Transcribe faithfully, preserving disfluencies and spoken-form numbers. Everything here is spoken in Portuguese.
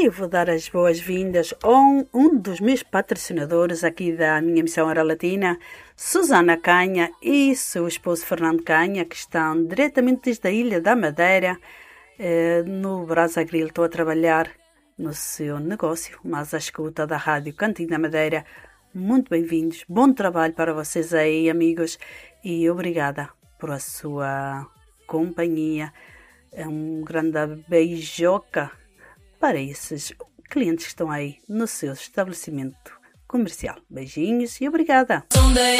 E vou dar as boas-vindas a um, um dos meus patrocinadores aqui da minha missão Era Latina, Susana Canha e seu esposo Fernando Canha, que estão diretamente desde a Ilha da Madeira, eh, no Brasa Grill. Estou a trabalhar no seu negócio, mas à escuta da Rádio Cantinho da Madeira. Muito bem-vindos, bom trabalho para vocês aí, amigos, e obrigada por a sua companhia. Um grande beijoca para esses clientes que estão aí no seu estabelecimento comercial. Beijinhos e obrigada! Someday